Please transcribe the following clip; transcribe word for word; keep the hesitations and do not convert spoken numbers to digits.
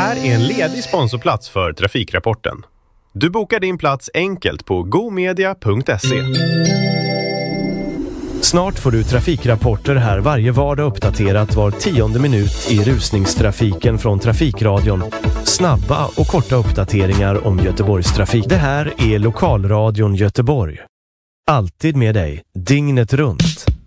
här är en ledig sponsorplats för Trafikrapporten. Du bokar din plats enkelt på gomedia punkt se. Snart får du trafikrapporter här varje vardag uppdaterat var tionde minut i rusningstrafiken från Trafikradion. Snabba och korta uppdateringar om Göteborgs trafik. Det här är Lokalradion Göteborg. Alltid med dig, dygnet runt.